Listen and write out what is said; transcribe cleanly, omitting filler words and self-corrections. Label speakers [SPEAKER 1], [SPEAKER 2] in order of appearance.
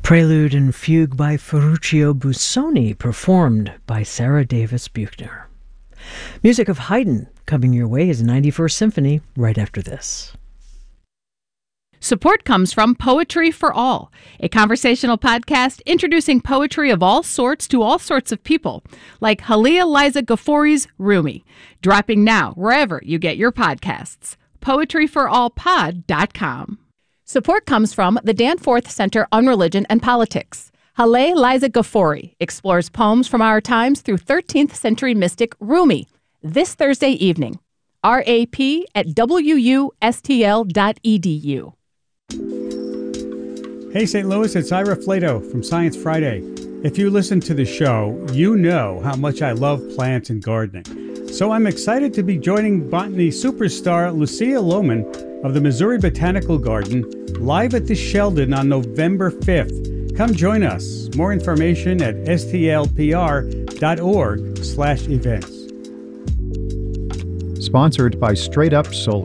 [SPEAKER 1] Prelude and Fugue by Ferruccio Busoni, performed by Sarah Davis Buchner. Music of Haydn coming your way is 91st Symphony right after this.
[SPEAKER 2] Support comes from Poetry for All, a conversational podcast introducing poetry of all sorts to all sorts of people, like Halia Liza Ghafouri's Rumi, dropping now wherever you get your podcasts. PoetryForAllPod.com. Support comes from the Danforth Center on Religion and Politics. Halia Liza Ghafouri explores poems from our times through 13th century mystic Rumi, this Thursday evening. RAP at wustl.edu.
[SPEAKER 3] Hey St. Louis, it's Ira Flato from Science Friday. If you listen to the show, you know how much I love plants and gardening. So I'm excited to be joining botany superstar Lucia Lohman of the Missouri Botanical Garden live at the Sheldon on November 5th. Come join us. More information at stlpr.org/events.
[SPEAKER 4] Sponsored by Straight Up Solar.